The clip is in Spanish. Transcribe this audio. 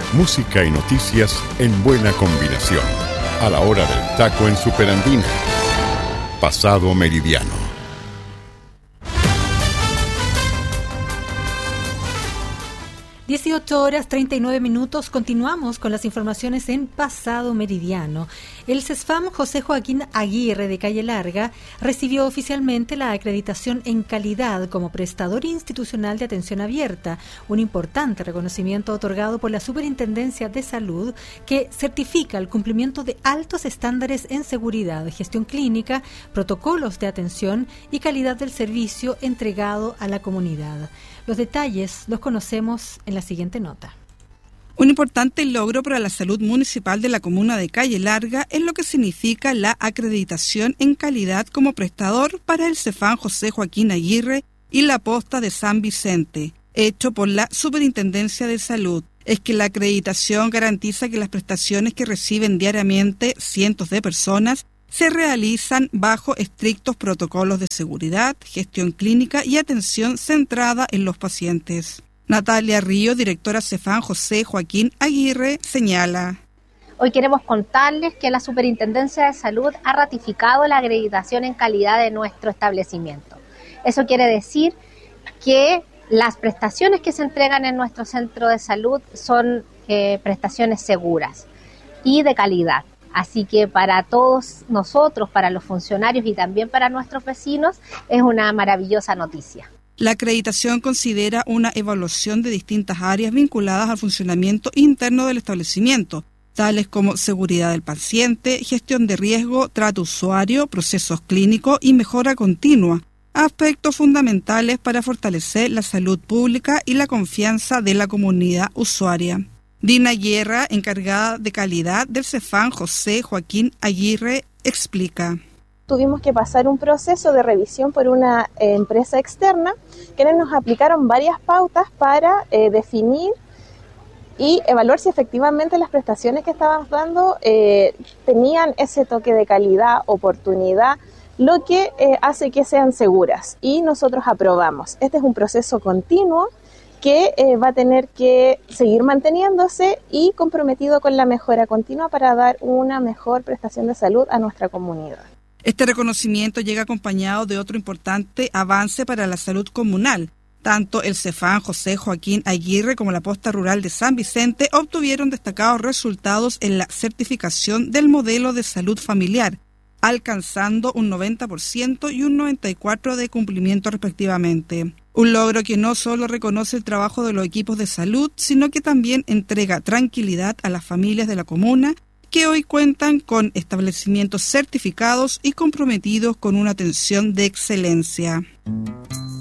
Música y noticias en buena combinación. A la hora del taco en Superandina. Pasado Meridiano. 18:39. Continuamos con las informaciones en Pasado Meridiano. El CESFAM José Joaquín Aguirre de Calle Larga recibió oficialmente la acreditación en calidad como prestador institucional de atención abierta, un importante reconocimiento otorgado por la Superintendencia de Salud que certifica el cumplimiento de altos estándares en seguridad, gestión clínica, protocolos de atención y calidad del servicio entregado a la comunidad. Los detalles los conocemos en la siguiente nota. Un importante logro para la salud municipal de la comuna de Calle Larga es lo que significa la acreditación en calidad como prestador para el CEFAM José Joaquín Aguirre y la posta de San Vicente, hecho por la Superintendencia de Salud. Es que la acreditación garantiza que las prestaciones que reciben diariamente cientos de personas se realizan bajo estrictos protocolos de seguridad, gestión clínica y atención centrada en los pacientes. Natalia Río, directora CEFAM José Joaquín Aguirre, señala: Hoy queremos contarles que la Superintendencia de Salud ha ratificado la acreditación en calidad de nuestro establecimiento. Eso quiere decir que las prestaciones que se entregan en nuestro centro de salud son prestaciones seguras y de calidad. Así que para todos nosotros, para los funcionarios y también para nuestros vecinos, es una maravillosa noticia. La acreditación considera una evaluación de distintas áreas vinculadas al funcionamiento interno del establecimiento, tales como seguridad del paciente, gestión de riesgo, trato usuario, procesos clínicos y mejora continua, aspectos fundamentales para fortalecer la salud pública y la confianza de la comunidad usuaria. Dina Guerra, encargada de calidad del CEFAM José Joaquín Aguirre, explica: Tuvimos que pasar un proceso de revisión por una empresa externa, quienes nos aplicaron varias pautas para definir y evaluar si efectivamente las prestaciones que estábamos dando tenían ese toque de calidad, oportunidad, lo que hace que sean seguras. Y nosotros aprobamos. Este es un proceso continuo que va a tener que seguir manteniéndose y comprometido con la mejora continua para dar una mejor prestación de salud a nuestra comunidad. Este reconocimiento llega acompañado de otro importante avance para la salud comunal. Tanto el CEFAM José Joaquín Aguirre como la Posta Rural de San Vicente obtuvieron destacados resultados en la certificación del modelo de salud familiar, alcanzando un 90% y un 94% de cumplimiento respectivamente. Un logro que no solo reconoce el trabajo de los equipos de salud, sino que también entrega tranquilidad a las familias de la comuna que hoy cuentan con establecimientos certificados y comprometidos con una atención de excelencia.